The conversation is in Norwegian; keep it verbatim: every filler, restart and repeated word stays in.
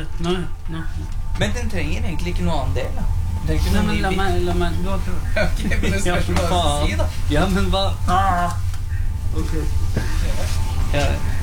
Nei, nei. Men den trenger egentlig ikke noe annen del, da. Den trenger ikke Nei, noe men ny la bit. meg, la meg, du har prøvd. Ok, men det spørs hva du sier, da. Ja, men hva? Ah. Ok. Ja.